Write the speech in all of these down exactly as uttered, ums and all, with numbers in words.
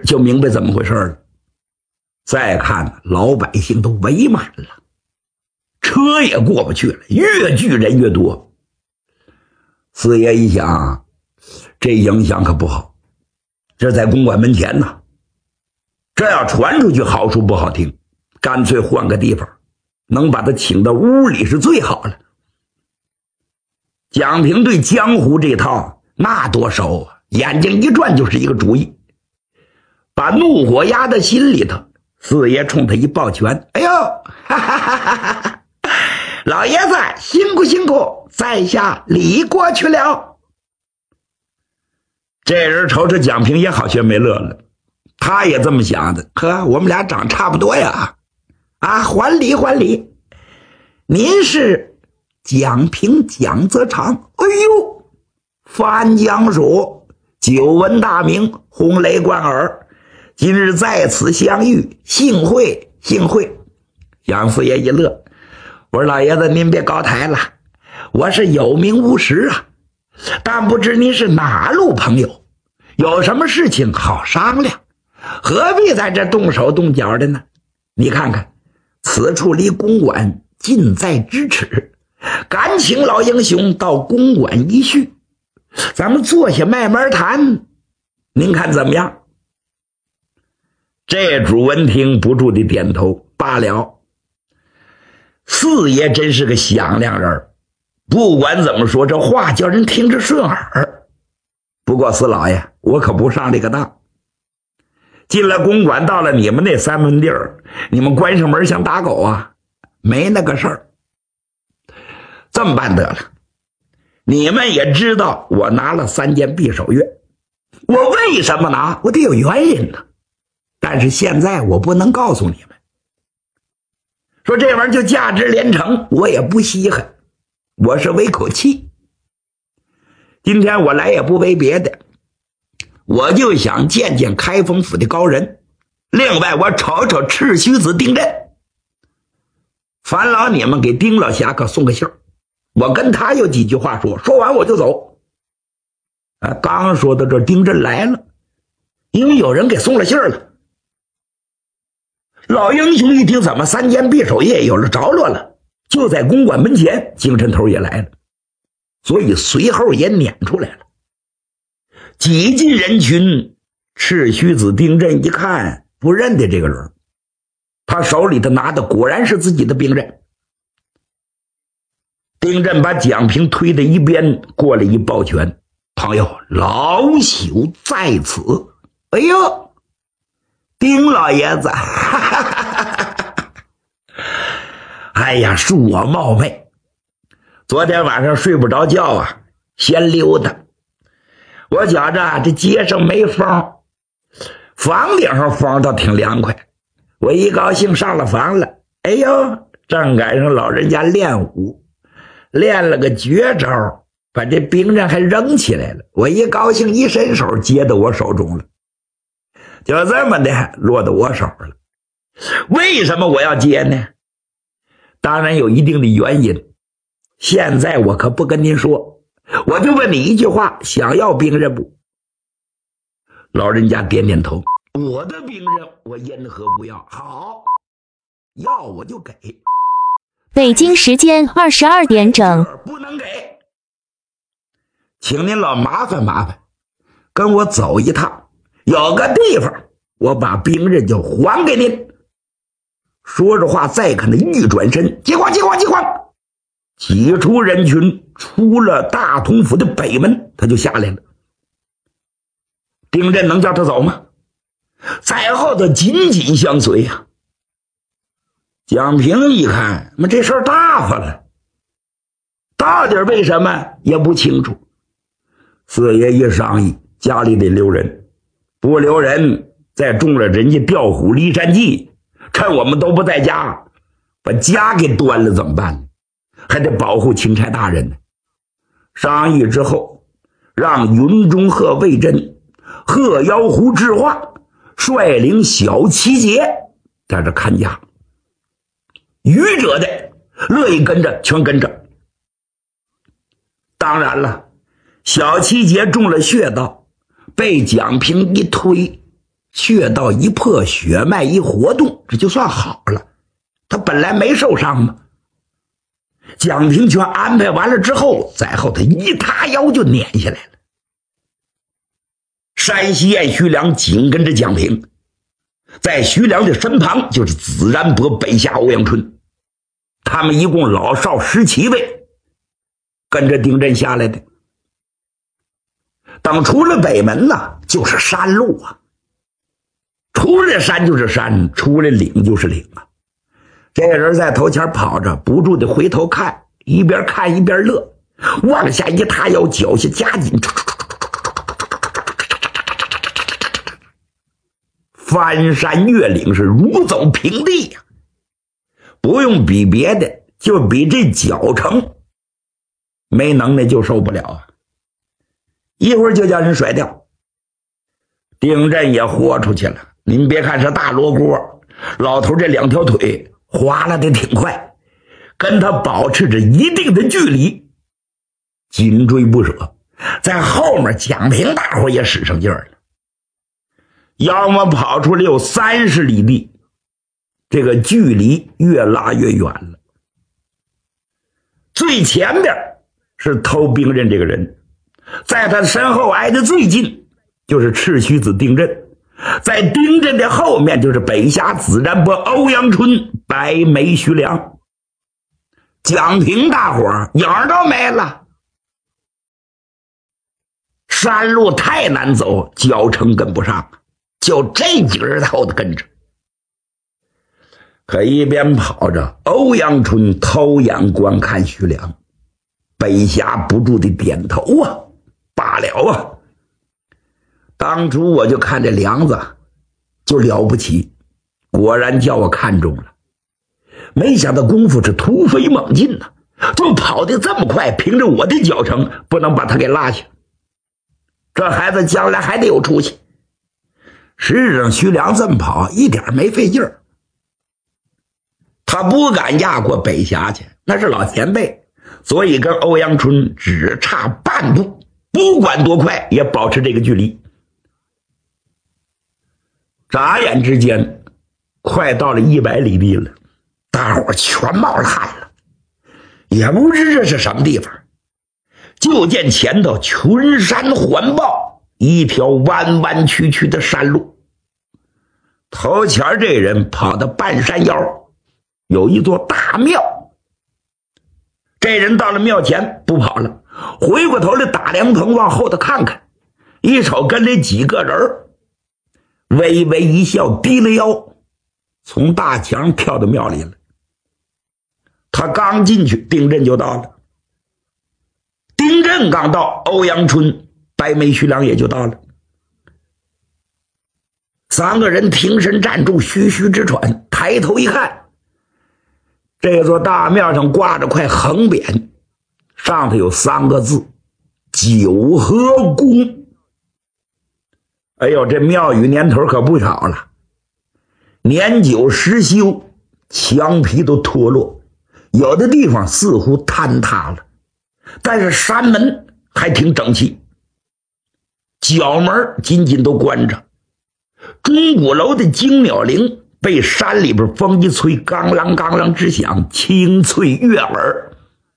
就明白怎么回事了。再看老百姓都围满了，车也过不去了，越聚人越多。四爷一想，这影响可不好，这在公馆门前呢，这要传出去好处不好听，干脆换个地方，能把他请到屋里是最好了。蒋平对江湖这套那多熟啊，眼睛一转就是一个主意，把怒火压在心里头。四爷冲他一抱拳，哎呦，哈哈哈哈哈！老爷子辛苦辛苦，在下礼过去了。这人瞅瞅蒋平也好学没乐了，他也这么想的，呵，我们俩长差不多呀，啊，还礼还礼。您是蒋平蒋泽长，哎呦，翻江蜀，久闻大名，轰雷贯耳。今日在此相遇，幸会幸会。蒋四爷一乐，我说老爷子您别高抬了，我是有名无实啊，但不知您是哪路朋友，有什么事情好商量，何必在这动手动脚的呢？你看看此处离公馆近在咫尺，赶请老英雄到公馆一叙，咱们坐下慢慢谈，您看怎么样？这主闻听不住地点头，罢了。四爷真是个响亮人，不管怎么说，这话叫人听着顺耳。不过四老爷，我可不上这个当。进了公馆，到了你们那三分地儿，你们关上门想打狗啊？没那个事儿。这么办得了，你们也知道我拿了三件匕首钺，我为什么拿？我得有原因呢。但是现在我不能告诉你们，说这玩意儿就价值连城，我也不稀罕，我是为口气。今天我来也不为别的，我就想见见开封府的高人，另外我瞅瞅赤须子丁震，烦劳你们给丁老侠客送个信儿，我跟他有几句话说，说完我就走。啊，刚说到这，丁震来了，因为有人给送了信儿了。老英雄一听怎么三件匕首钺有了着落了，就在公馆门前，精神头也来了，所以随后也撵出来了。挤进人群，赤须子丁震一看不认得这个人，他手里头拿的果然是自己的兵刃。丁震把蒋平推到一边，过来一抱拳，朋友老朽在此。哎呦，丁老爷子，哈哈哈哈，哎呀，恕我冒昧，昨天晚上睡不着觉啊，闲溜达，我觉着这街上没风，房顶上风倒挺凉快，我一高兴上了房了，哎呦，正赶上老人家练武，练了个绝招，把这兵刃还扔起来了，我一高兴一伸手接到我手中了，就这么的落到我手了。为什么我要接呢？当然有一定的原因，现在我可不跟您说，我就问你一句话，想要兵刃不？老人家点点头，我的兵刃我因何不要？好，要我就给。 北京时间二十二点整， 不能给，请您老麻烦麻烦，跟我走一趟，有个地方我把兵刃就还给您。说着话，再看他一转身，激光激光激光，挤出人群，出了大同府的北门，他就下来了。丁震能叫他走吗？在后头紧紧相随呀、啊。蒋平一看，那这事儿大发了，到底为什么也不清楚。四爷一商议，家里得留人，不留人，再中了人家调虎离山计，趁我们都不在家，把家给端了怎么办呢？还得保护钦差大人呢。商议之后，让云中鹤魏真、鹤妖狐智化率领小七节在这看家，愚者的乐意跟着全跟着。当然了，小七节中了穴道，被蒋平一推， 穴道一破，血脉一活动，这就算好了。他本来没受伤嘛。蒋平全安排完了之后，在后他一塌腰就撵下来了。山西县徐良紧跟着蒋平，在徐良的身旁就是子然伯、北下欧阳春，他们一共老少十七位跟着丁震下来的。等出了北门呢，就是山路啊，出了山就是山，出了岭就是岭啊。这个人在头前跑着，不住的回头看，一边看一边乐，往下一塌腰，脚下夹紧，翻山越岭是如走平地呀、啊！不用比别的，就比这脚程，没能耐就受不了啊！一会儿就叫人甩掉。丁震也豁出去了，您别看是大罗锅，老头这两条腿滑了得挺快，跟他保持着一定的距离，紧追不舍。在后面蒋平大伙也使上劲儿了，要么跑出来有三十里地，这个距离越拉越远了。最前边是偷兵刃这个人，在他身后挨得最近就是赤须子丁震，在丁震的后面就是北峡子然伯、欧阳春、白眉徐良。蒋平大伙儿影儿都没了，山路太难走，脚程跟不上，就这几个人在后头跟着。可一边跑着，欧阳春偷眼观看徐良，北峡不住的点头啊，罢了啊。当初我就看这梁子就了不起，果然叫我看中了。没想到功夫是突飞猛进呢、啊，就跑得这么快，凭着我的脚程不能把他给落下。这孩子将来还得有出息。实际上徐良这么跑一点没费劲儿，他不敢压过北峡去，那是老前辈，所以跟欧阳春只差半步，不管多快也保持这个距离。眨眼之间快到了一百里地了，大伙全冒了汗了，也不知这是什么地方。就见前头群山环抱，一条弯弯曲曲的山路，头前这人跑到半山腰，有一座大庙。这人到了庙前不跑了，回过头来打凉棚往后头看看，一瞅跟这几个人，微微一笑，低了腰，从大墙跳到庙里了。他刚进去，丁震就到了。丁震刚到，欧阳春、白眉徐良也就到了。三个人挺身站住，吁吁直喘，抬头一看，这座大庙上挂着块横匾，上头有三个字：九和宫。哎呦，这庙宇年头可不少了，年久失修，墙皮都脱落，有的地方似乎坍塌了，但是山门还挺整齐，角门紧紧都关着。钟鼓楼的惊鸟铃被山里边风一吹，刚啷刚啷直响，清脆悦耳。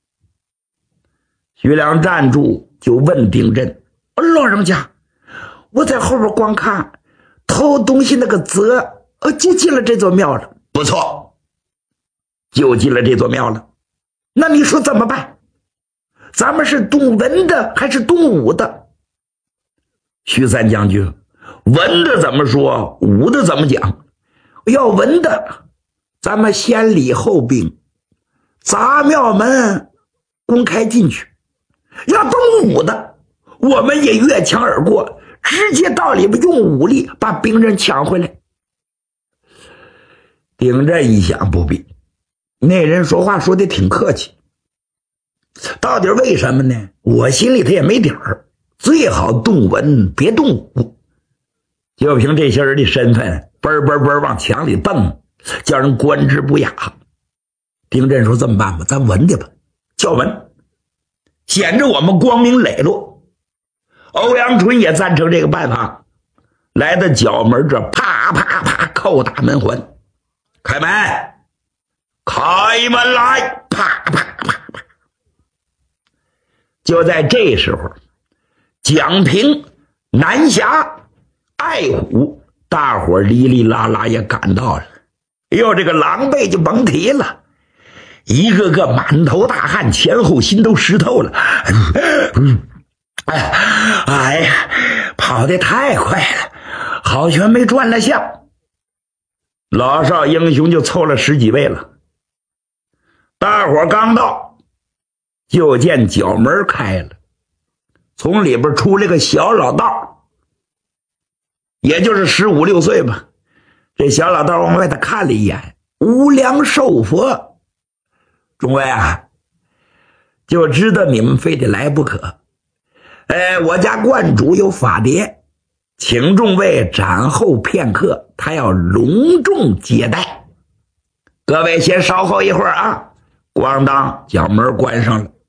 徐良站住就问丁震：老人家，我在后边光看偷东西那个贼呃，就进了这座庙了。不错，就进了这座庙了。那你说怎么办？咱们是动文的还是动武的？徐三将军，文的怎么说，武的怎么讲？要文的，咱们先礼后兵，砸庙门，公开进去；要动武的，我们也越墙而过，直接到里边用武力把兵刃抢回来。丁震一想，不必，那人说话说的挺客气，到底为什么呢？我心里头也没底儿，最好动文别动武。就凭这些人的身份，嘣嘣嘣往墙里蹦，叫人观之不雅。丁震说：“这么办吧，咱文的吧，叫文，显着我们光明磊落。”欧阳春也赞成这个办法， 来到角门这，啪啪啪叩打门环，开门，开门来，啪啪啪啪。就在这时候，蒋平、南霞、爱虎大伙哩哩啦啦也赶到了。哎呦，这个狼狈就甭提了，一个个满头大汗，前后心都湿透了。嗯，哎呀，哎呀，跑得太快了，好悬没转了相。老少英雄就凑了十几位了。大伙刚到，就见角门开了，从里边出来个小老道，也就是十五六岁吧。这小老道往外头看了一眼，无量寿佛，众位啊，就知道你们非得来不可。哎，我家观主有法牒，请众位暂候片刻，他要隆重接待。各位先稍后一会儿啊。咣当，角门关上了。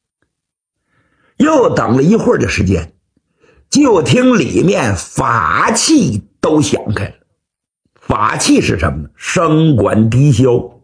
又等了一会儿的时间，就听里面法器都响开了。法器是什么呢？笙管笛箫，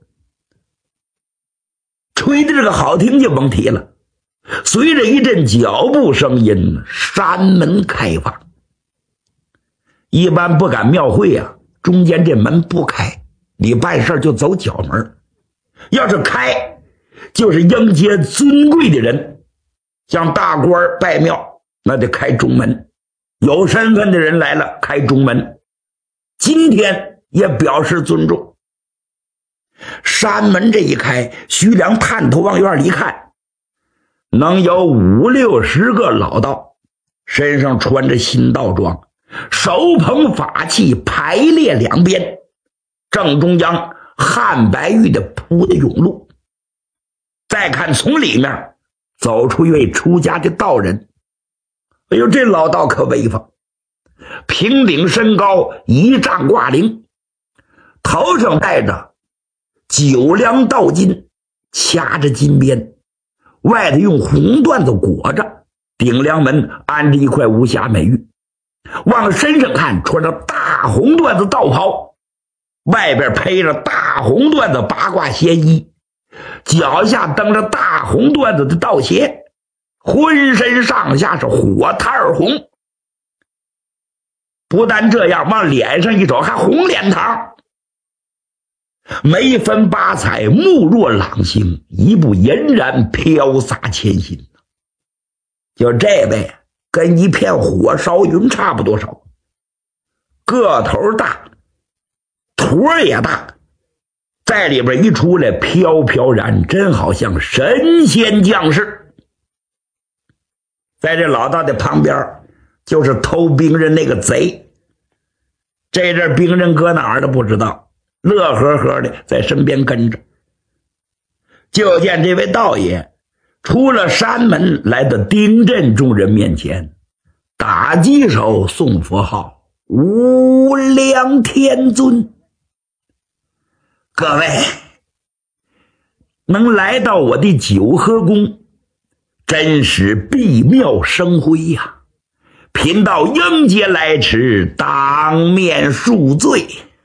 吹的这个好听就甭提了。随着一阵脚步声音，山门开放。一般不敢庙会啊，中间这门不开，你办事就走角门。要是开，就是迎接尊贵的人，像大官拜庙，那得开中门。有身份的人来了，开中门。今天也表示尊重。山门这一开，徐良探头往院里看，能有五六十个老道，身上穿着新道装，手捧法器排列两边，正中央汉白玉的铺的甬路。再看从里面走出一位出家的道人，哎呦，这老道可威风，平顶身高一丈挂翎，头上戴着九梁道巾，掐着金边，外头用红缎子裹着，顶梁门安着一块无瑕美玉，往身上看穿着大红缎子道袍，外边披着大红缎子八卦仙衣，脚下蹬着大红缎子的道鞋，浑身上下是火炭红。不但这样，往脸上一瞅还红脸膛，眉分八彩，目若朗星，一步俨然飘洒千心。就这位跟一片火烧云差不多少，个头大，坨也大，在里边一出来飘飘然，真好像神仙降世。在这老道的旁边就是偷兵人那个贼，这阵兵人搁哪儿都不知道，乐呵呵的在身边跟着。就见这位道爷出了山门，来到丁镇众人面前，打几手诵佛号，无量天尊。各位能来到我的九和宫，真是必妙生辉呀！贫道应节来迟，当面恕罪。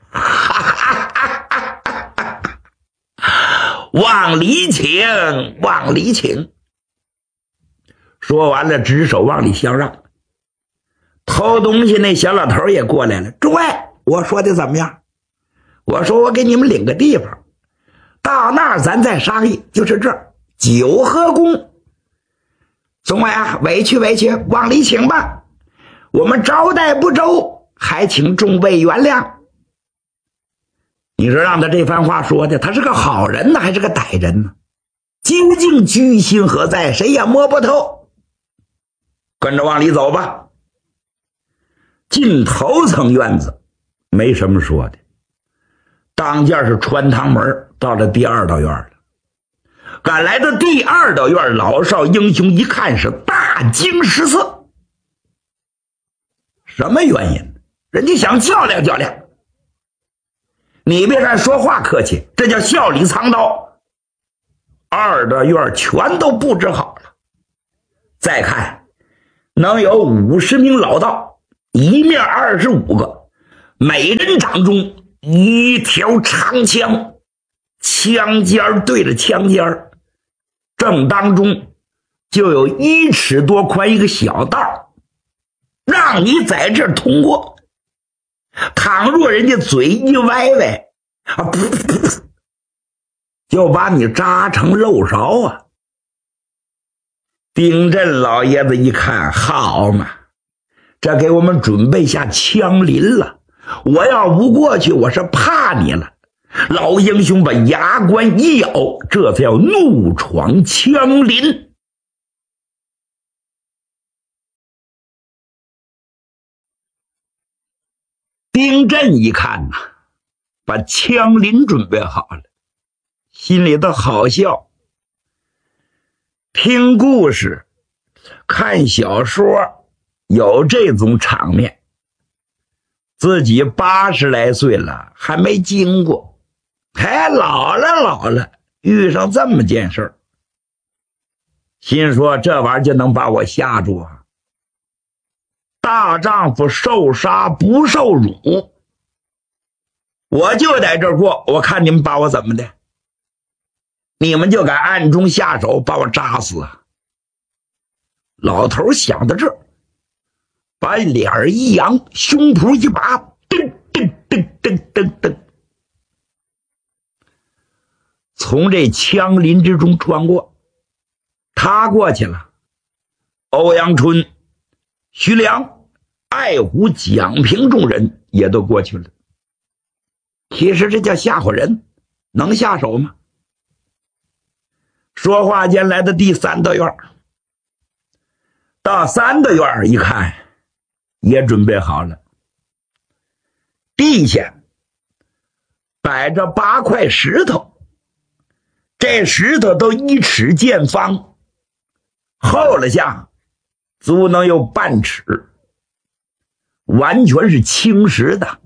往里请，往里请。说完了，指手往里相让。偷东西那小老头也过来了。诸位，我说的怎么样？我说我给你们领个地方，到那儿咱再商议，就是这儿九和宫。众位啊，委屈委屈，往里请吧。我们招待不周，还请众位原谅。你说让他这番话说的，他是个好人呢，还是个歹人呢？究竟居心何在，谁也摸不透。跟着往里走吧。进头层院子，没什么说的。当间是穿堂门，到了第二道院了。赶来的第二道院，老少英雄一看是大惊失色。什么原因？人家想较量较量。你别看说话客气，这叫笑里藏刀。二道院全都布置好了。再看，能有五十名老道， 一面二十五个，每人掌中一条长枪，枪尖对着枪尖，正当中就有一尺多宽一个小道，让你在这儿通过。倘若人家嘴一歪歪啊，噗噗噗，就把你扎成肉勺啊！丁震老爷子一看，好嘛，这给我们准备下枪林了。我要不过去，我是怕你了。老英雄把牙关一咬，这才要怒闯枪林。丁震一看呐，把枪林准备好了，心里头好笑。听故事看小说有这种场面，自己八十来岁了还没经过，还老了老了遇上这么件事儿，心说这玩意儿就能把我吓住啊！大丈夫受杀不受辱，我就在这儿过，我看你们把我怎么的，你们就敢暗中下手把我扎死啊！老头想到这儿，把脸儿一扬，胸脯一拔，噔噔噔噔噔噔，从这枪林之中穿过。他过去了，欧阳春、徐良、艾虎、蒋平众人也都过去了。其实这叫吓唬人，能下手吗？说话间来到第三道院，到三道院一看，也准备好了。地下摆着八块石头，这石头都一尺见方，厚了下足能有半尺，完全是青石的。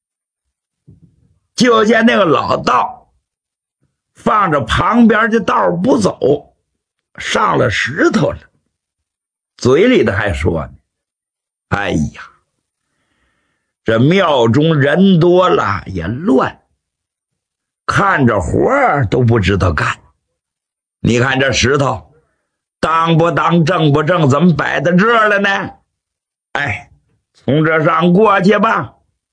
就见那个老道放着旁边的道不走，上了石头了，嘴里头还说呢：哎呀，这庙中人多了也乱，看着活儿都不知道干。你看这石头当不当正不正，怎么摆在这儿了呢？哎，从这上过去吧。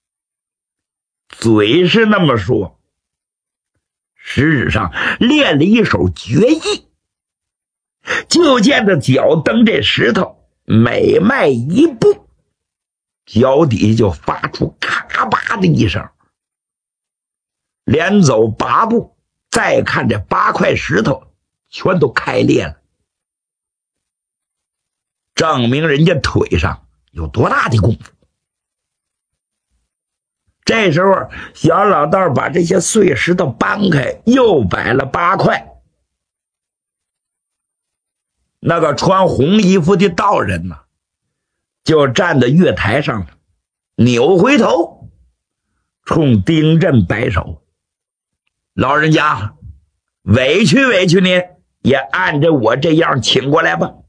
嘴是那么说，实质上练了一手绝艺。就见着脚蹬这石头，每迈一步，脚底就发出咔吧的一声。连走八步，再看这八块石头全都开裂了，证明人家腿上有多大的功夫。这时候小老道把这些碎石头搬开，又摆了八块。那个穿红衣服的道人呢，就站在月台上了，扭回头冲丁震摆手：老人家，委屈委屈您，也按着我这样请过来吧。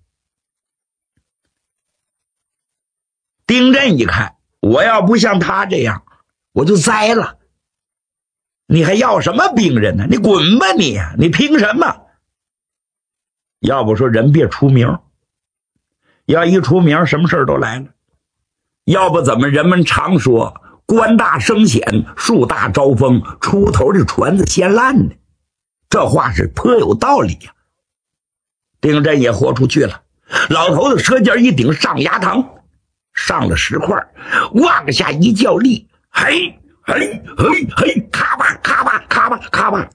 丁震一看，我要不像他这样，我就栽了。你还要什么兵人呢？你滚吧你，你凭什么？要不说人别出名，要一出名什么事都来了。要不怎么人们常说官大升显，树大招风，出头的船子先烂呢？这话是颇有道理呀、啊。丁震也豁出去了，老头子车尖一顶上牙膛，上了石块，往下一较力，嘿嘿嘿嘿，咔吧咔吧咔吧咔吧。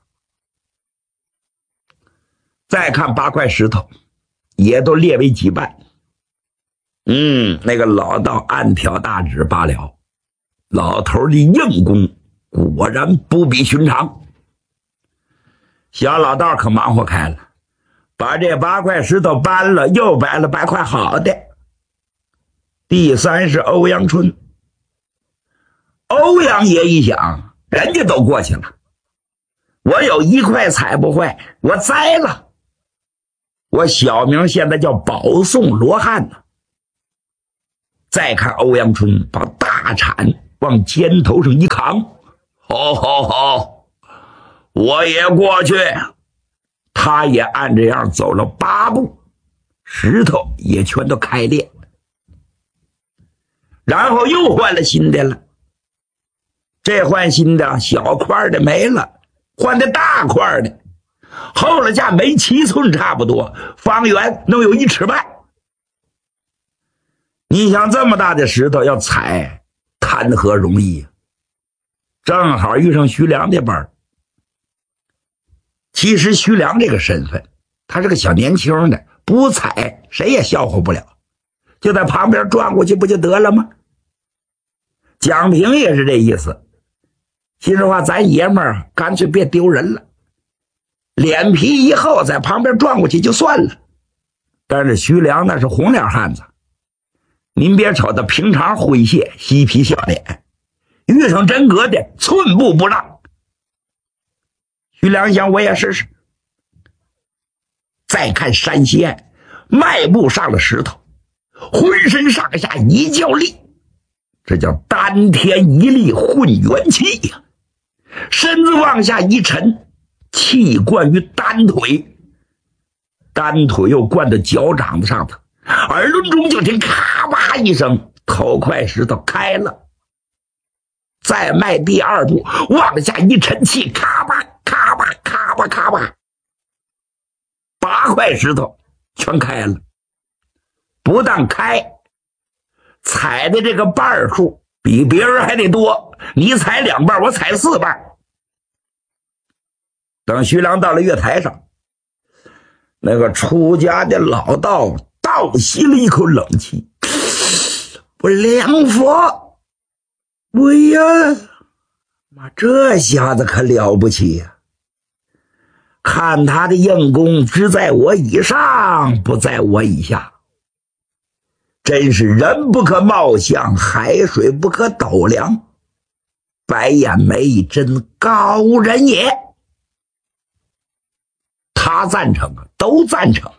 再看八块石头也都裂为几半。嗯，那个老道暗挑大指罢了，老头的硬功果然不比寻常。小老道可忙活开了，把这八块石头搬了，又摆了八块好的。第三是欧阳春。欧阳爷一想，人家都过去了，我有一块踩不坏，我栽了。我小名现在叫保送罗汉呢。 再看欧阳春把大铲往肩头上一扛，好好好，我也过去。他也按这样走了八步，石头也全都开裂，然后又换了新的了。这换新的小块的没了，换的大块的，后了架没七寸差不多，方圆能有一尺半。你想这么大的石头要踩，谈何容易啊？正好遇上徐良这班。其实徐良这个身份，他是个小年轻的，不踩谁也笑话不了，就在旁边转过去不就得了吗？蒋平也是这意思，心里话咱爷们儿干脆别丢人了，脸皮一厚在旁边转过去就算了。但是徐良那是红脸汉子，您别瞅他平常诙谐嬉皮笑脸，遇上真格的寸步不让。徐良想我也试试。再看山西岸，迈步上了石头，浑身上下一较力，这叫丹田一力混元气呀、啊！身子往下一沉，气灌于单腿，单腿又灌到脚掌子上头，耳轮中就听咔吧一声，头块石头开了。再迈第二步，往下一沉气，咔吧咔吧咔吧咔吧，八块石头全开了。不但开，踩的这个瓣数比别人还得多，你踩两瓣，我踩四瓣。等徐良到了月台上，那个出家的老道倒吸了一口冷气，我良佛，哎呀，妈，这下子可了不起呀、啊！看他的硬功只在我以上，不在我以下，真是人不可貌相，海水不可斗量，白眼眉真高人也。他赞成啊，都赞成。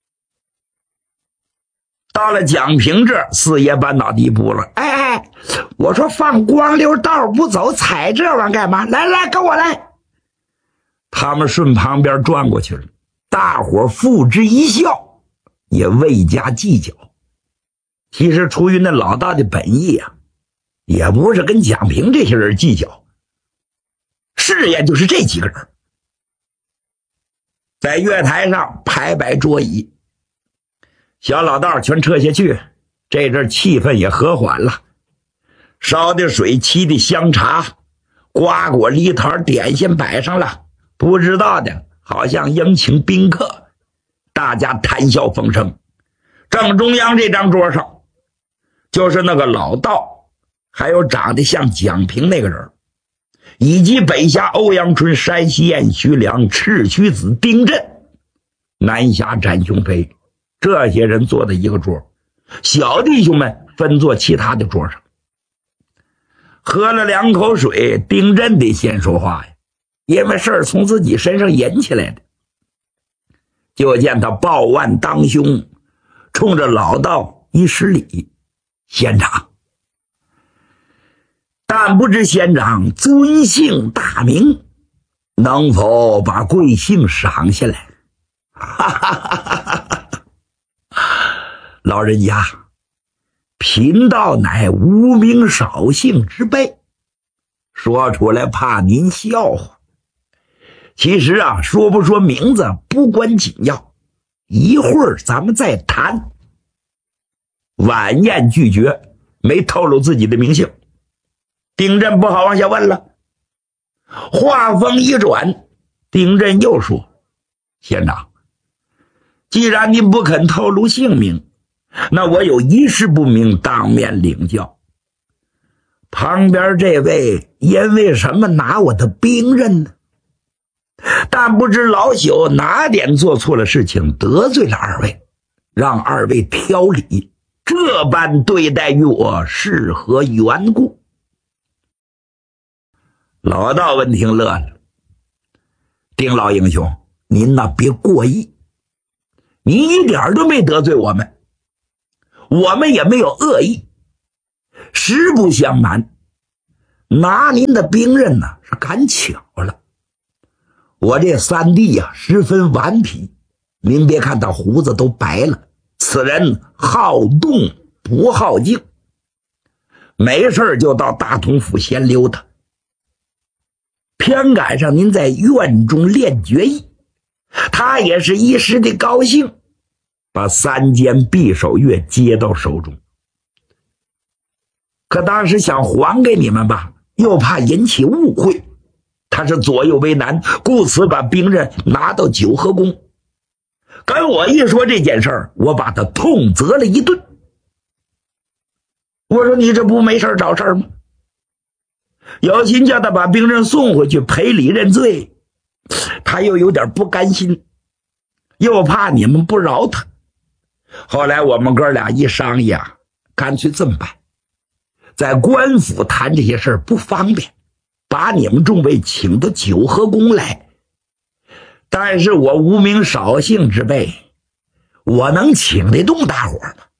到了蒋平这，四爷把脑袋一拨了，哎哎，我说放光溜道不走，踩这玩意干嘛？来来，跟我来。他们顺旁边转过去了，大伙付之一笑，也未加计较。其实出于那老大的本意啊，也不是跟蒋平这些人计较，试验就是这几个人。在月台上排摆桌椅，小老道全撤下去，这阵气氛也和缓了。烧的水，沏的香茶，瓜果梨桃点心摆上了，不知道的好像迎请宾客，大家谈笑风生。正中央这张桌上就是那个老道，还有长得像蒋平那个人，以及北下欧阳春、山西燕徐良、赤须子丁震、南下展雄飞，这些人坐在一个桌，小弟兄们分坐其他的桌上。喝了两口水，丁震得先说话呀，因为事儿从自己身上引起来的。就见他抱腕当胸，冲着老道一施礼：“仙长。”但不知仙长尊姓大名，能否把贵姓赏下来？哈哈哈哈哈！老人家，贫道乃无名少姓之辈，说出来怕您笑话。其实啊，说不说名字不关紧要，一会儿咱们再谈。晚宴拒绝，没透露自己的名姓。丁震不好往下问了，话锋一转，丁震又说：“县长，既然您不肯透露姓名，那我有一事不明，当面领教。旁边这位因为什么拿我的兵刃呢？但不知老朽哪点做错了事情，得罪了二位，让二位挑理，这般对待于我，是何缘故？”老道闻听乐了：“丁老英雄，您那别过意，你一点都没得罪我们，我们也没有恶意， 实不相瞒，拿您的病人呢是赶巧了。我这三弟呀、啊、十分顽皮，您别看他胡子都白了，此人好动不好静，没事就到大同府闲溜达。偏赶上您在院中练绝艺，他也是一时的高兴，把三件匕首钺接到手中。可当时想还给你们吧，又怕引起误会，他是左右为难，故此把兵刃拿到九河宫。跟我一说这件事儿，我把他痛责了一顿。我说你这不没事找事吗？有心叫他把兵刃送回去赔礼认罪，他又有点不甘心，又怕你们不饶他。后来我们哥俩一商议啊，干脆这么办，在官府谈这些事儿不方便，把你们众位请到九河宫来。但是我无名少姓之辈，我能请得动大伙吗？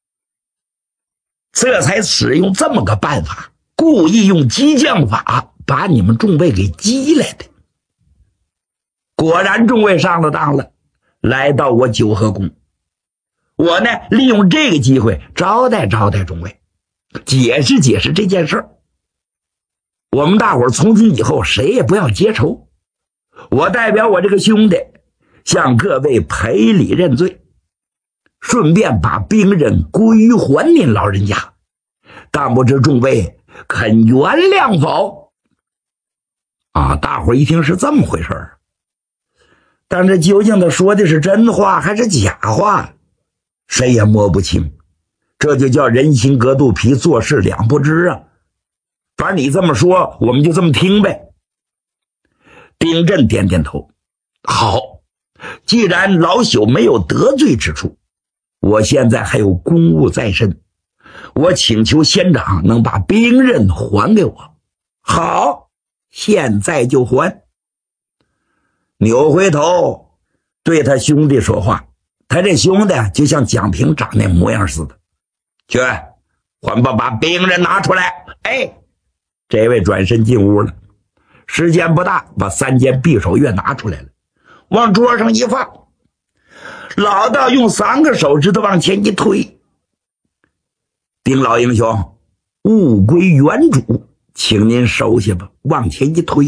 这才使用这么个办法，故意用激将法把你们众位给激来的。果然众位上了当了，来到我九河宫。我呢利用这个机会招待招待众位，解释解释这件事儿。我们大伙儿从今以后谁也不要结仇，我代表我这个兄弟向各位赔礼认罪，顺便把兵刃归还您老人家，但不知众位肯原谅否？啊，大伙儿一听是这么回事儿，但这究竟他说的是真话还是假话，谁也摸不清。这就叫人心隔肚皮，做事两不知啊。反正你这么说，我们就这么听呗。丁震点点头，好，既然老朽没有得罪之处，我现在还有公务在身，我请求仙长能把兵刃还给我。好，现在就还。扭回头对他兄弟说话，他这兄弟就像蒋平长那模样似的。去，还把把兵刃拿出来。哎，这位转身进屋了，时间不大，把三件匕首钺拿出来了，往桌上一放。老道用三个手指头往前一推，丁老英雄，物归原主，请您收下吧。往前一推，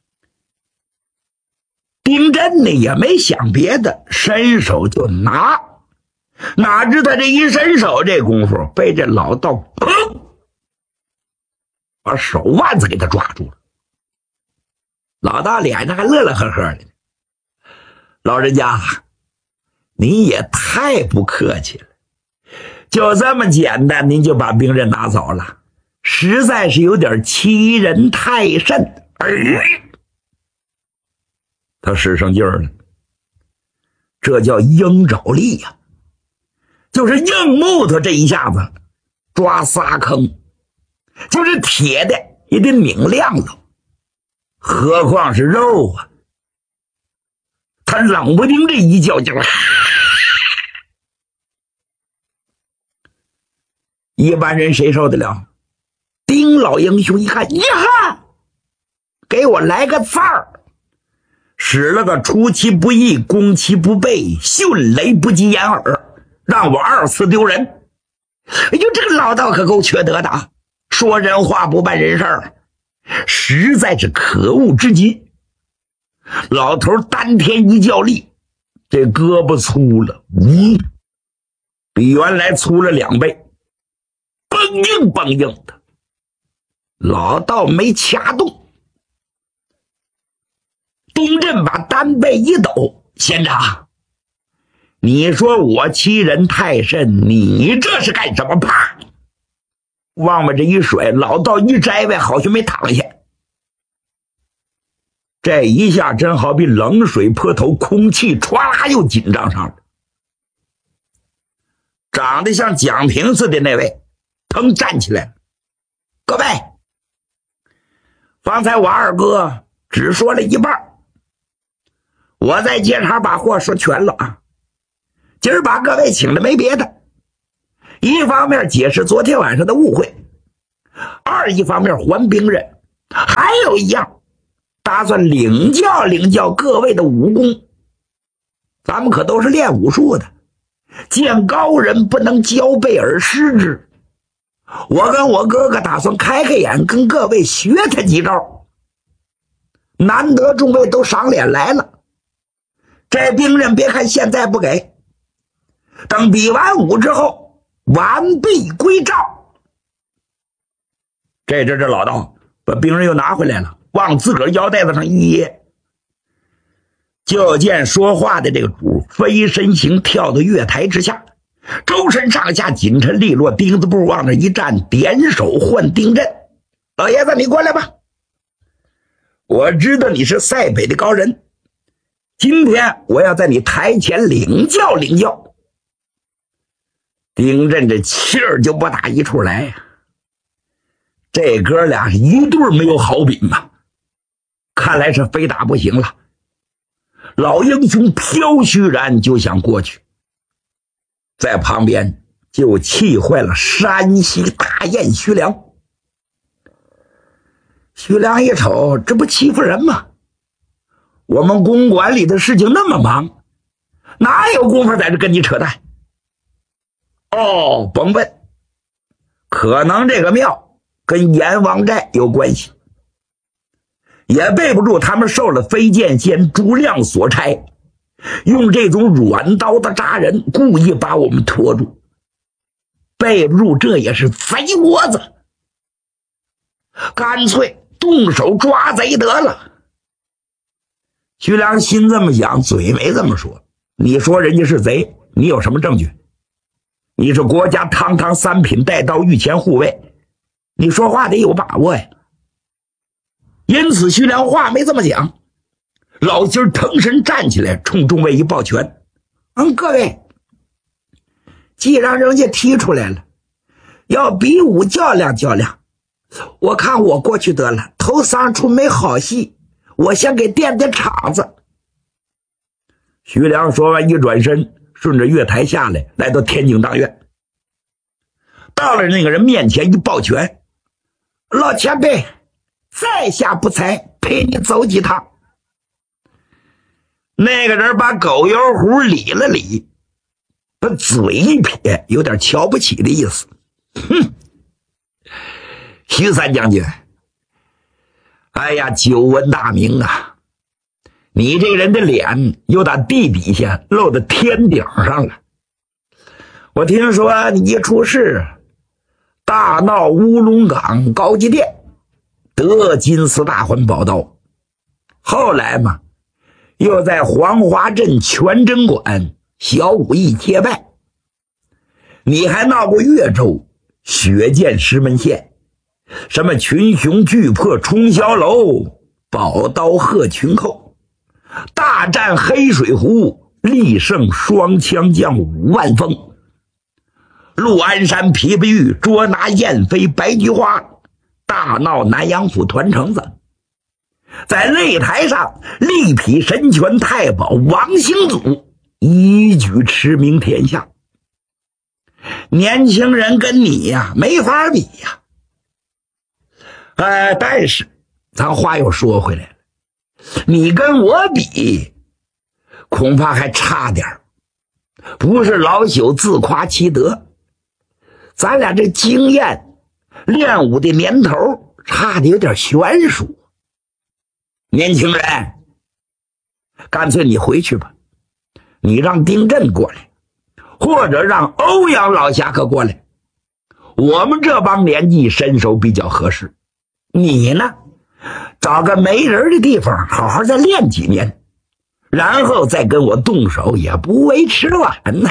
丁震呢也没想别的，伸手就拿。哪知他这一伸手，这功夫被这老道砰把手腕子给他抓住了。老道脸上还乐乐呵呵的。老人家，您也太不客气了，就这么简单您就把兵刃拿走了，实在是有点欺人太甚。哎，他使上劲儿了，这叫鹰爪力呀、啊，就是硬木头这一下子抓仨坑，就是铁的也得拧亮了，何况是肉啊。他冷不丁这一叫劲儿，一般人谁受得了？丁老英雄一看，呀，给我来个字儿，使了个出其不意，攻其不备，迅雷不及掩耳，让我二次丢人。哎呦，这个老道可够缺德的啊，说人话不办人事儿，实在是可恶之极。老头丹田一较力，这胳膊粗了，呜，比原来粗了两倍，蹦硬蹦硬的。老道没掐动。丁震把单背一抖，仙长，你说我欺人太甚，你这是干什么？啪，往我这一甩，老道一摘呗，好像没躺下。这一下真好比冷水泼头，空气歘啦又紧张上了。长得像蒋平似的那位腾站起来了，各位，方才我二哥只说了一半，我在街场把话说全了啊。今儿把各位请的没别的，一方面解释昨天晚上的误会， 二一方面还兵刃，还有一样，打算领教领教各位的武功。咱们可都是练武术的，见高人不能交背而失之。我跟我哥哥打算开开眼，跟各位学他几招。难得众位都赏脸来了，这兵刃别看现在不给，等比完武之后完璧归赵。这这这老道把兵刃又拿回来了，往自个儿腰带子上一掖，就见说话的这个主飞身形跳到月台之下，周身上下紧抻利落，钉子步往那一站，点手换定阵。老爷子，你过来吧，我知道你是塞北的高人，今天我要在你台前领教领教。丁震这气儿就不打一处来呀、啊，这哥俩是一对没有好饼啊，看来是非打不行了。老英雄飘虚然就想过去，在旁边就气坏了山西大雁徐良。徐良一瞅，这不欺负人吗？我们公馆里的事情那么忙，哪有功夫在这跟你扯淡？哦，甭问，可能这个庙跟阎王寨有关系，也背不住他们受了飞剑仙朱亮所差，用这种软刀子扎人，故意把我们拖住，背不住这也是贼窝子，干脆动手抓贼得了。徐良心这么想，嘴没这么说。你说人家是贼，你有什么证据？你是国家堂堂三品带刀御前护卫，你说话得有把握呀。因此徐良话没这么讲，老金儿腾身站起来，冲众位一抱拳：嗯，各位，既然人家提出来了，要比武较量较量，我看我过去得了，头三出没好戏，我先给垫垫场子。徐良说完一转身，顺着月台下来，来到天津当院，到了那个人面前一抱拳：老前辈，在下不才，陪你走几趟。那个人把狗油壶理了理，把嘴一撇，有点瞧不起的意思。哼，徐三将军，哎呀，久闻大名啊，你这个人的脸又打地底下露到天顶上了。我听说你一出事，大闹乌龙岗高级店，得金丝大环宝刀，后来嘛又在黄华镇全真馆小武艺结拜，你还闹过越州血溅石门县，什么群雄巨破冲霄楼，宝刀贺群寇，大战黑水湖，力胜双枪将五万峰，陆安山琵琶玉捉拿燕飞白菊花，大闹南阳府团城子，在擂台上力匹神拳太保王兴祖，一举驰名天下。年轻人跟你呀没法比呀。呃，但是咱话又说回来了，你跟我比恐怕还差点，不是老朽自夸其德，咱俩这经验练武的年头差的有点悬殊。年轻人，干脆你回去吧，你让丁震过来，或者让欧阳老侠客过来，我们这帮年纪身手比较合适。你呢，找个没人的地方好好再练几年，然后再跟我动手也不为迟晚呢。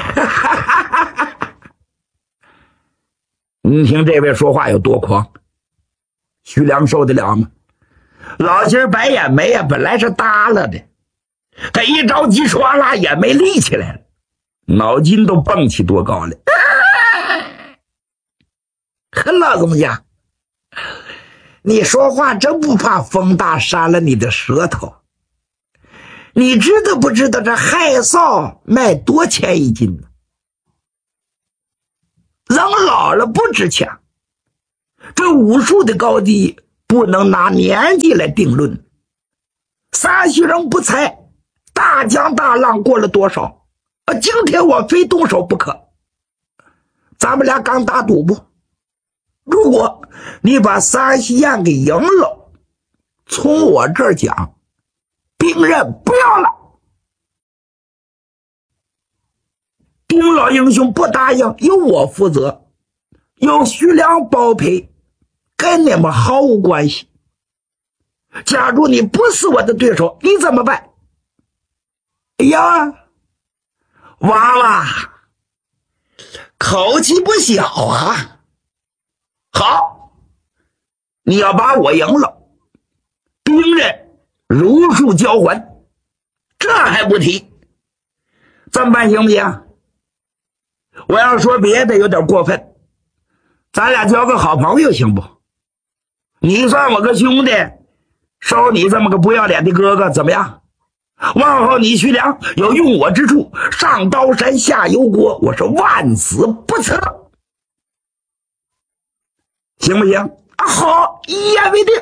你听这位说话有多狂，徐良受得了吗？老金白眼眉啊，本来是耷拉的，他一着急唰啦眼眉立起来了，脑筋都蹦起多高了。呵，老东家，你说话真不怕风大扇了你的舌头？你知道不知道这海臊卖多钱一斤呢？人老了不值钱， 这武术的高低不能拿年纪来定论。山西人不才，大江大浪过了多少啊？今天我非动手不可。咱们俩刚打赌不？如果你把山西燕给赢了，从我这儿讲，兵刃不要了。丁老英雄不答应，由我负责，由徐良包赔，跟你们毫无关系。假如你不是我的对手，你怎么办？哎呀，娃娃口气不小啊。好，你要把我赢了，兵刃如数交还，这还不提。这么办行不行？我要说别的有点过分，咱俩交个好朋友行不？你算我个兄弟，收你这么个不要脸的哥哥怎么样？往后你徐良有用我之处，上刀山下油锅，我是万死不辞，行不行？啊，好，一言为定。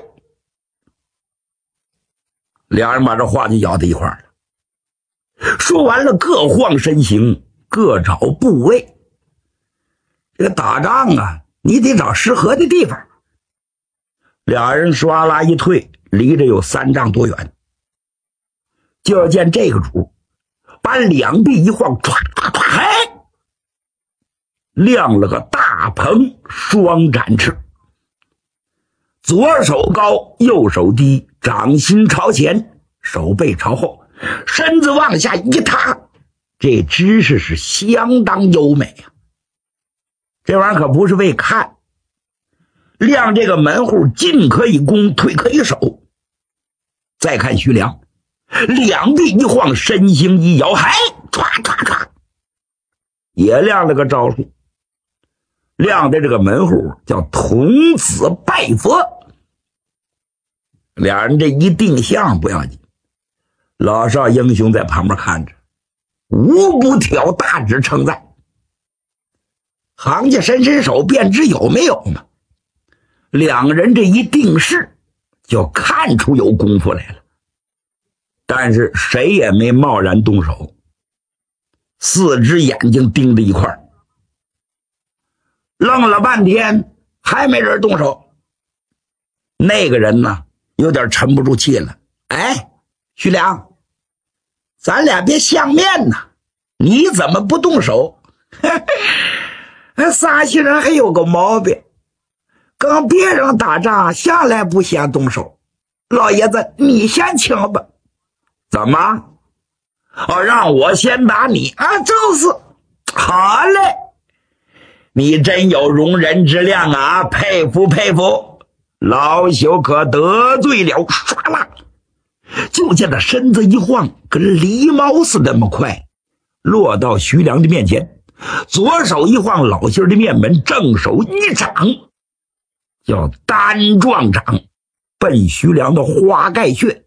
两人把这话就咬在一块儿了。说完了，各晃身形，各找部位。这个打仗啊，你得找适合的地方。俩人唰啦一退，离着有三丈多远。就见这个主把两臂一晃，唰唰唰，嘿，亮了个大鹏双展翅，左手高，右手低，掌心朝前，手背朝后，身子往下一塌，这姿势是相当优美啊！这玩意儿可不是为看，亮这个门户，进可以攻，退可以守。再看徐良，两臂一晃，身形一摇，嗨，唰唰唰，也亮了个招数。亮的这个门户叫童子拜佛。俩人这一定相不要紧，老少英雄在旁边看着，无不挑大指称赞。行家伸伸手便知有没有嘛。两个人这一定势，就看出有功夫来了。但是谁也没贸然动手，四只眼睛盯着一块儿，愣了半天还没人动手。那个人呢，有点沉不住气了。哎，徐良，咱俩别相面呐，你怎么不动手？山西人还有个毛病，跟别人打仗向来不先动手。老爷子，你先请吧。怎么？哦，让我先打你啊？就是。好嘞，你真有容人之量啊，佩服佩服。老朽可得罪了。唰啦，就见他身子一晃，跟狸猫似的那么快，落到徐良的面前。左手一晃，老心的面门，正手一掌，叫单撞掌，奔徐良的花盖穴。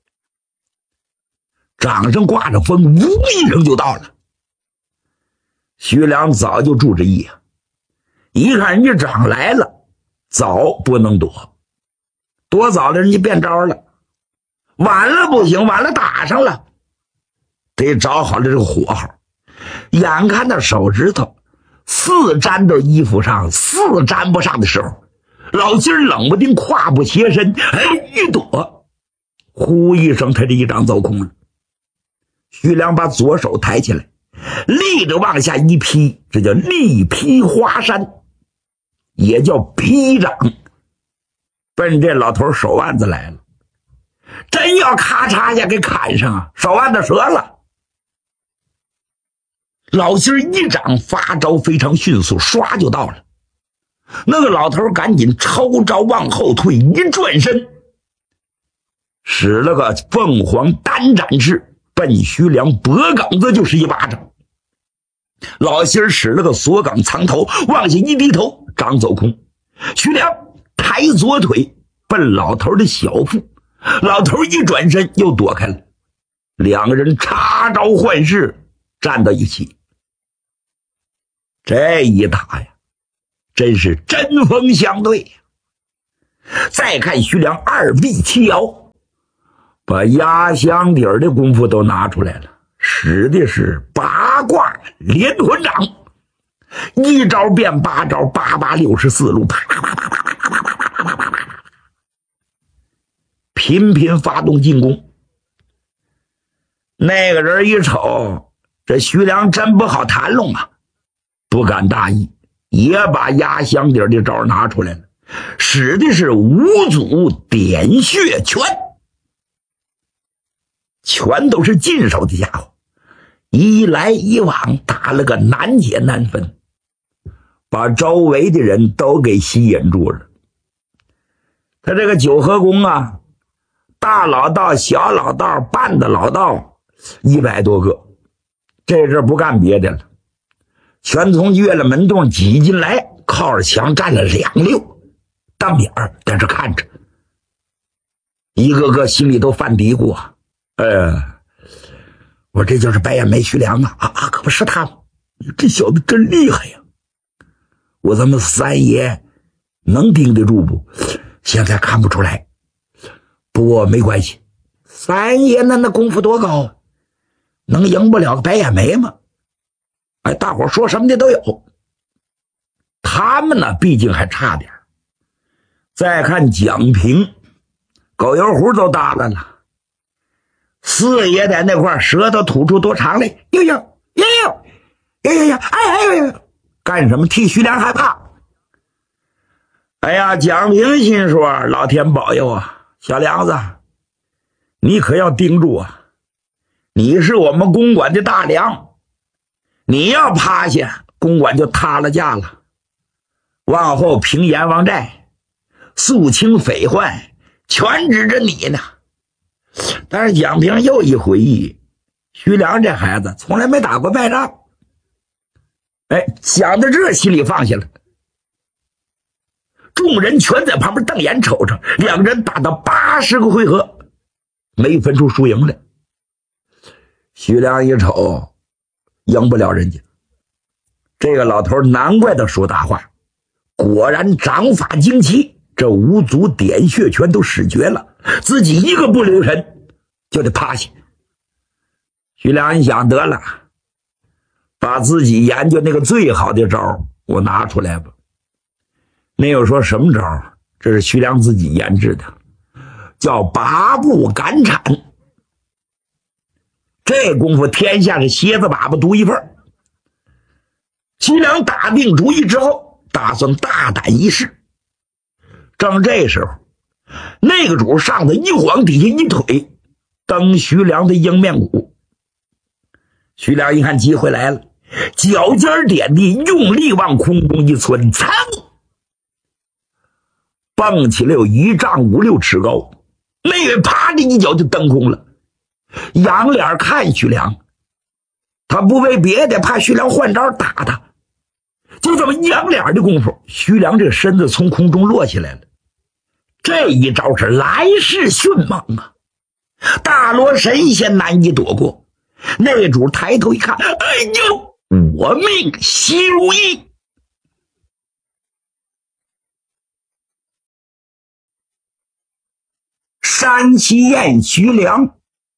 掌上挂着风，呜一声就到了。徐良早就注着意啊，一看人家掌来了，早不能躲，躲早了人家变招了，晚了不行，晚了打上了，得找好了这个火候。眼看到手指头四粘到衣服上，四粘不上的时候，老金冷不丁胯不斜身，哎，一躲，呼一声，他这一掌走空了。徐良把左手抬起来，立着往下一劈，这叫力劈华山，也叫劈掌，奔这老头手腕子来了。真要咔嚓一下给砍上啊，手腕子折了。老心一掌发招非常迅速，唰就到了。那个老头赶紧抽招往后退，一转身，使了个凤凰单展翅，奔徐良脖梗子就是一巴掌。老心使了个锁岗藏头，往下一低头，掌走空。徐良抬左腿奔老头的小腹，老头一转身又躲开了。两个人插招换式，站到一起。这一打呀，真是针锋相对呀。 再看徐良二臂齐摇，把压箱底儿的功夫都拿出来了，使的是八卦连环掌，一招变八招，八八六十四路，啪啪啪啪啪啪啪啪啪啪啪啪，频频发动进攻。那个人一瞅，这徐良真不好谈拢啊，不敢大意，也把压箱底儿的招拿出来了，使的是五祖点穴拳，全都是进手的家伙，一来一往打了个难解难分，把周围的人都给吸引住了。他这个九合宫啊，大老道、小老道、半的老道一百多个，这阵不干别的了，全从月了门洞挤进来，靠着墙站了两溜，当眼儿在这看着，一个个心里都犯嘀咕啊，呃，我这就是白眼眉徐良啊，啊啊，可不是他吗？这小子真厉害呀！我咱们三爷能盯得住不？现在看不出来，不过没关系，三爷那那功夫多高啊，能赢不了个白眼眉吗？哎，大伙说什么的都有。他们呢，毕竟还差点。再看蒋平，狗油壶都耷拉了。四爷在那块舌头吐出多长来，呦呦呦呦呦呦呦，哎哎呦呦，干什么？替徐良害怕。哎呀，蒋平心说：老天保佑啊，小梁子，你可要盯住啊！你是我们公馆的大梁，你要趴下，公馆就塌了架了。往后平阎王寨、肃清匪患，全指着你呢。但是蒋平又一回忆，徐良这孩子从来没打过败仗，哎，想到这心里放下了。众人全在旁边瞪眼瞅着，两人打到八十个回合，没分出输赢来。徐良一瞅，赢不了人家。这个老头难怪他说大话，果然掌法精奇，这五祖点穴拳都使绝了，自己一个不留神就得趴下。徐良一想，得了，把自己研究那个最好的招我拿出来吧。那又说什么招？这是徐良自己研制的，叫八步赶铲。这功夫天下是蝎子粑粑独一份。徐良打定主意之后，打算大胆一试。正这时候，那个主上头一晃，底下一腿蹬徐良的迎面骨。徐良一看机会来了，脚尖点地，用力往空中一窜，噌，蹦起来有一丈五六尺高，那位啪的一脚就蹬空了。仰脸看徐良，他不为别的，怕徐良换招打他。就这么仰脸的功夫，徐良这身子从空中落下来了。这一招是来势迅猛啊，大罗神仙难以躲过。那主抬头一看，哎呦，我命休矣！山西宴徐良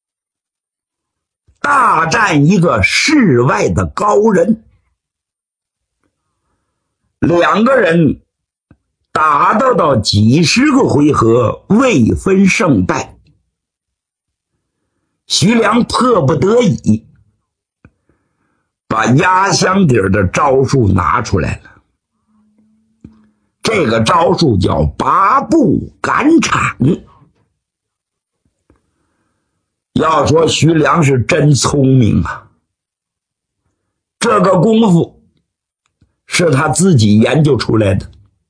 大战一个世外的高人，两个人打斗到几十个回合，未分胜败。徐良迫不得已把压箱底的招数拿出来了。这个招数叫八步赶铲。要说徐良是真聪明啊，这个功夫是他自己研究出来的，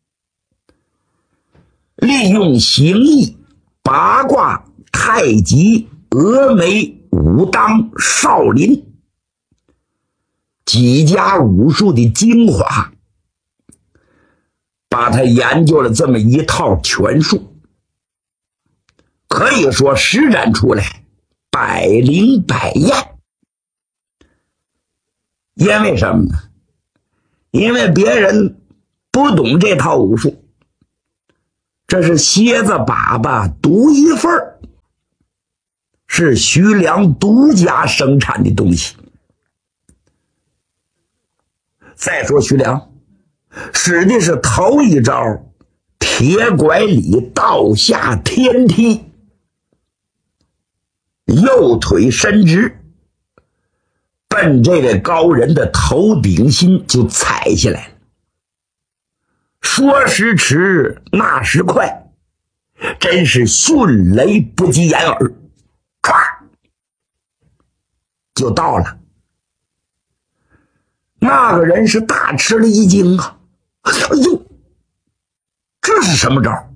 利用形意、八卦、太极、峨眉、武当、少林几家武术的精华，把他研究了这么一套拳术，可以说施展出来百灵百验。因为什么呢？因为别人不懂这套武术， 这是蝎子粑粑独一份儿，是徐良独家生产的东西。再说徐良使的是头一招铁拐李倒下天梯，右腿伸直，奔这位高人的头顶心就踩下来了。说时迟，那时快，真是迅雷不及掩耳，唰就到了。那个人是大吃了一惊啊！哎呦，这是什么招？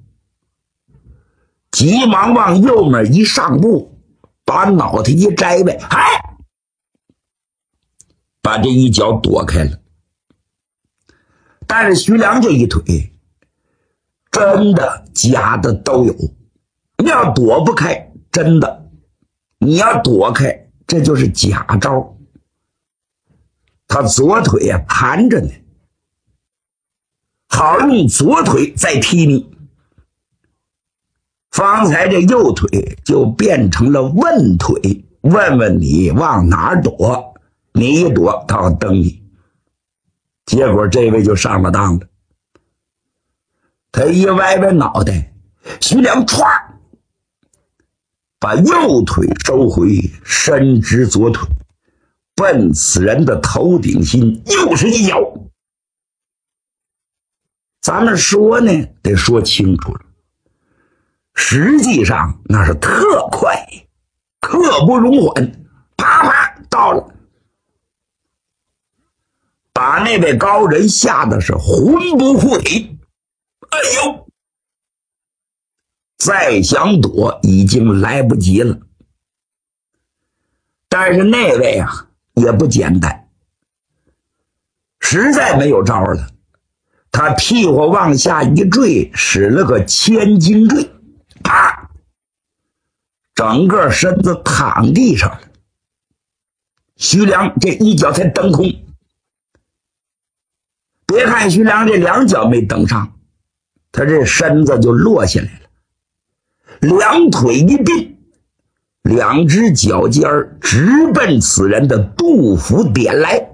急忙往右面一上步，把脑袋一摘呗，哎，把这一脚躲开了。但是徐良这一腿真的假的都有，你要躲不开真的，你要躲开这就是假招。他左腿啊盘着呢，好用左腿再踢你。方才这右腿就变成了问腿，问问你往哪儿躲，你一躲他要蹬你。结果这位就上了当了，他一歪歪脑袋，徐良歘把右腿收回，伸直左腿，奔此人的头顶心又是一脚。咱们说呢得说清楚了，实际上那是特快，刻不容缓，啪啪到了，把那位高人吓得是魂不附体。哎呦，再想躲已经来不及了。但是那位啊也不简单，实在没有招了，他屁股往下一坠，使了个千斤坠，啪，整个身子躺地上了。徐良这一脚才蹬空，别看徐良这两脚没蹬上，他这身子就落下来了，两腿一并，两只脚尖直奔此人的肚腹点来，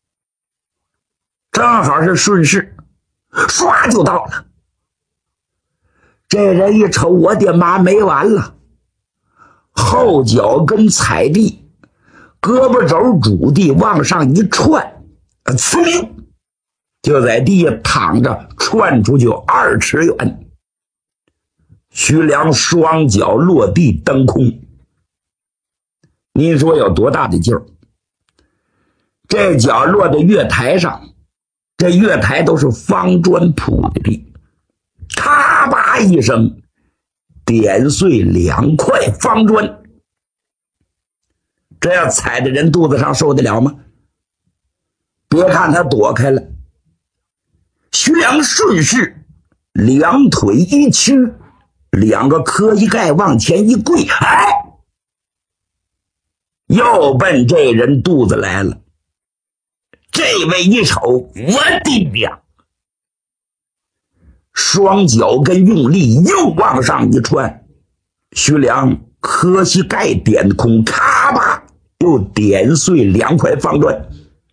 正好是顺势，唰就到了。这人一瞅，我的妈，没完了，后脚跟踩地，胳膊肘拄地往上一窜，呲溜就在地下躺着，窜出去有二尺远。徐良双脚落地蹬空，你说有多大的劲儿？这脚落在月台上，这月台都是方砖铺的地，咔吧一声点碎两块方砖，这要踩在人肚子上受得了吗？别看他躲开了，徐良顺势两腿一屈，两个磕一盖往前一跪，哎，又奔这人肚子来了。这位一瞅，我的娘！双脚跟用力又往上一窜，徐良磕膝盖点空，咔吧又点碎两块方砖。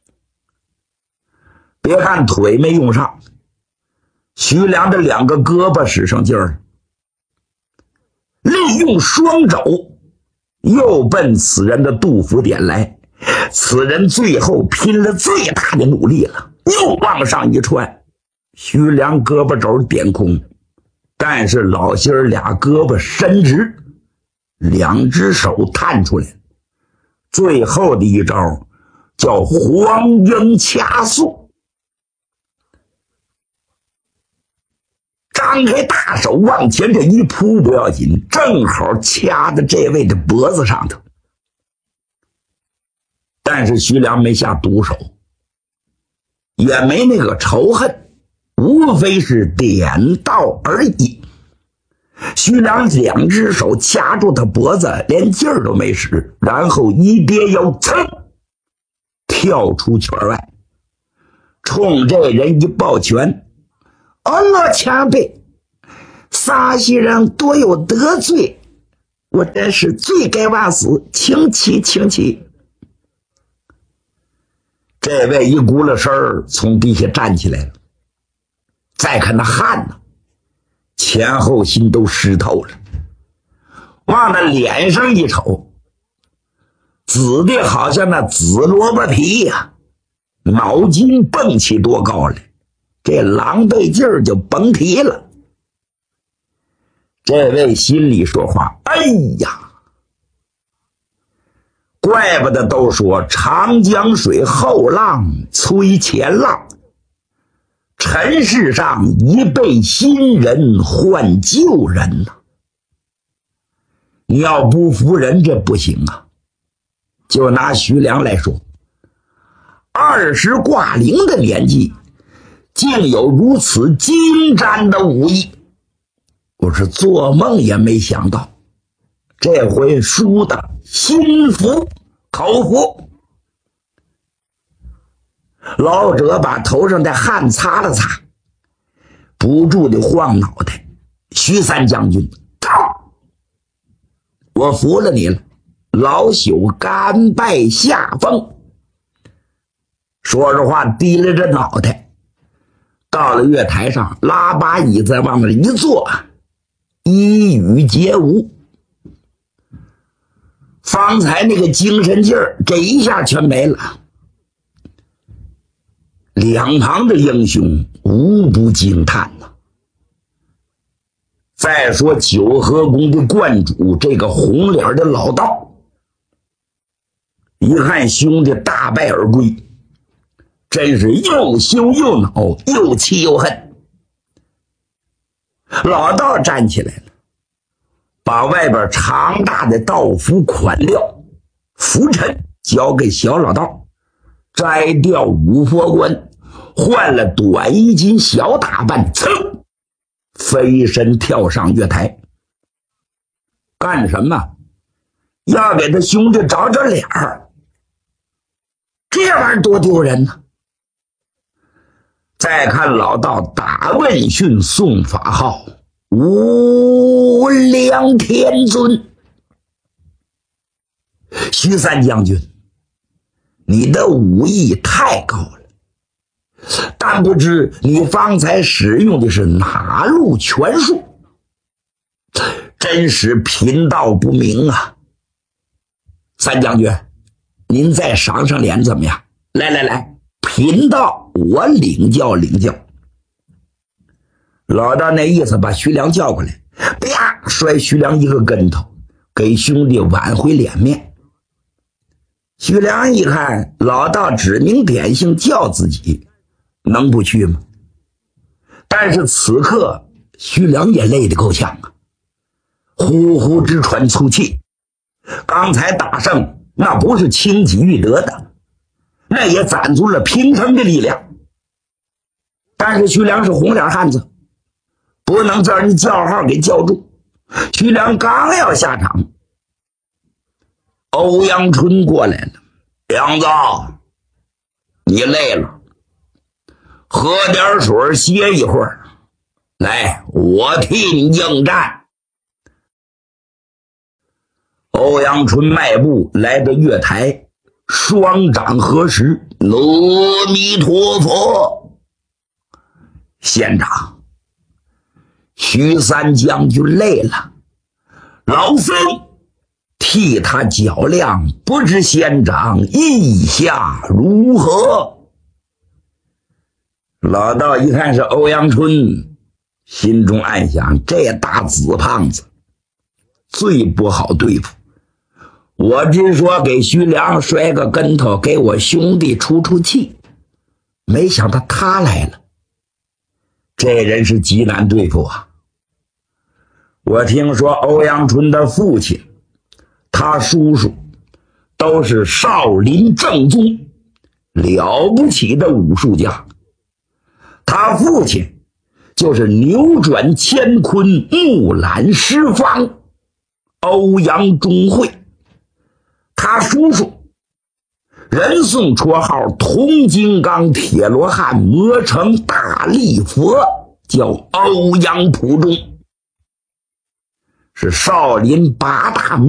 别看腿没用上，徐良这两个胳膊使上劲儿，利用双肘又奔此人的肚腹点来。此人最后拼了最大的努力了，又往上一窜，徐良胳膊肘点空，但是老心儿俩胳膊伸直，两只手探出来，最后的一招叫黄鹰掐速，张开大手往前这一扑不要紧，正好掐在这位的脖子上头。但是徐良没下毒手，也没那个仇恨，无非是点到而已。徐良两只手掐住他脖子，连劲儿都没使，然后一跌腰，噌跳出圈外，冲这人一抱拳：“哦，老前辈， 撒西人多有得罪，我真是罪该万死，请起请起。这位一鼓了身儿从地下站起来了，再看那汗呢，前后心都湿透了，往那脸上一瞅，紫的好像那紫萝卜皮呀、啊，脑筋蹦起多高来，这狼狈劲儿就甭提了。这位心里说话，哎呀，怪不得都说长江水后浪催前浪，尘世上一辈新人换旧人呐、啊。你要不服人这不行啊。就拿徐良来说，二十挂零的年纪竟有如此精湛的武艺，我是做梦也没想到，这回输的心服口服。老者把头上的汗擦了擦，不住的晃脑袋。徐三将军，我服了你了，老朽甘拜下风。说着话低了着脑袋，到了月台上，拉把椅子往那一坐，一语皆无。方才那个精神劲儿这一下全没了。两旁的英雄无不惊叹呐、啊。再说九河宫的观主这个红脸的老道，一看兄弟大败而归，真是又羞又恼，又气又恨。老道站起来了，把外边长大的道服款料拂尘交给小老道，摘掉五佛冠，换了短衣襟小打扮，噌飞身跳上月台。干什么？要给他兄弟找找脸儿，这玩意儿多丢人呢。再看老道打问讯送法号，无量天尊。徐三将军，你的武艺太高了，但不知你方才使用的是哪路拳术，真是贫道不明啊。三将军，您再赏赏脸怎么样？来来来，贫道我领教领教。老道那意思把徐良叫过来，啪摔徐良一个跟头，给兄弟挽回脸面。徐良一看老道指名点姓叫自己，能不去吗？但是此刻徐良也累得够呛啊，呼呼直喘粗气。刚才大胜那不是轻己欲得的，那也攒足了平衡的力量。但是徐良是红脸汉子，不能叫人叫号给叫住。徐良刚要下场，欧阳春过来了，梁子，你累了，喝点水歇一会儿，来，我替你应战。欧阳春迈步来到月台，双掌合十，阿弥陀佛。县长，徐三将军累了，老僧替他较量，不知县长意下如何？老道一看是欧阳春，心中暗想，这大紫胖子最不好对付。我只说给徐良摔个跟头，给我兄弟出出气，没想到他来了，这人是极难对付啊。我听说欧阳春的父亲，他叔叔都是少林正宗了不起的武术家，他父亲就是扭转乾坤木兰诗方欧阳中会，他叔叔人送绰号铜金刚铁罗汉魔城大力佛，叫欧阳普中。 是少林八大名